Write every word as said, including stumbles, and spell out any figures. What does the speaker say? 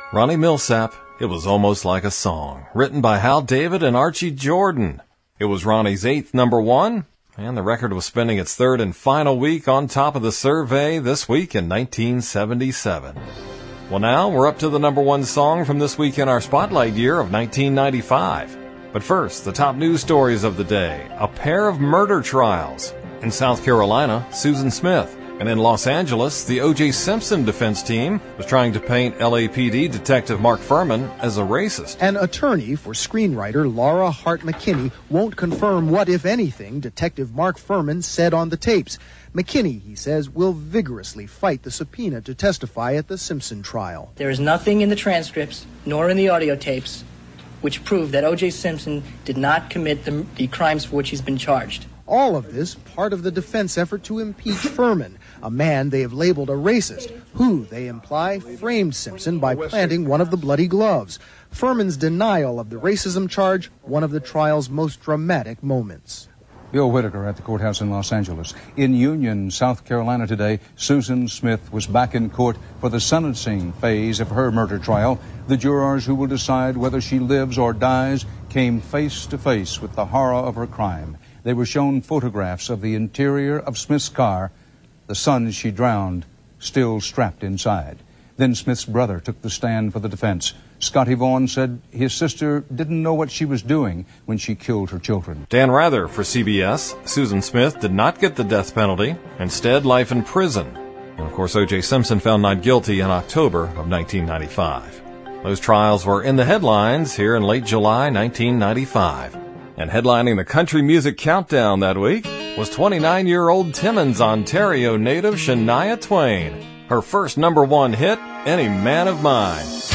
Ronnie Milsap, It Was Almost Like a Song, written by Hal David and Archie Jordan. It was Ronnie's eighth number one, and the record was spending its third and final week on top of the survey this week in nineteen seventy-seven. Well, now we're up to the number one song from this week in our spotlight year of nineteen ninety-five. But first, the top news stories of the day. A pair of murder trials. In South Carolina, Susan Smith. And in Los Angeles, the O J Simpson defense team was trying to paint L A P D Detective Mark Fuhrman as a racist. An attorney for screenwriter Laura Hart McKinney won't confirm what, if anything, Detective Mark Fuhrman said on the tapes. McKinney, he says, will vigorously fight the subpoena to testify at the Simpson trial. There is nothing in the transcripts, nor in the audio tapes, which prove that O J Simpson did not commit the, the crimes for which he's been charged. All of this part of the defense effort to impeach Fuhrman, a man they have labeled a racist, who, they imply, framed Simpson by planting one of the bloody gloves. Fuhrman's denial of the racism charge, one of the trial's most dramatic moments. Bill Whitaker at the courthouse in Los Angeles. In Union, South Carolina today, Susan Smith was back in court for the sentencing phase of her murder trial. The jurors who will decide whether she lives or dies came face to face with the horror of her crime. They were shown photographs of the interior of Smith's car, the son she drowned still strapped inside. Then Smith's brother took the stand for the defense. Scotty Vaughn said his sister didn't know what she was doing when she killed her children. Dan Rather for C B S. Susan Smith did not get the death penalty, instead life in prison. And of course, O J Simpson found not guilty in October of nineteen ninety-five. Those trials were in the headlines here in late July nineteen ninety-five. And headlining the Country Music Countdown that week was twenty-nine-year-old Timmins, Ontario native Shania Twain. Her first number one hit, Any Man of Mine.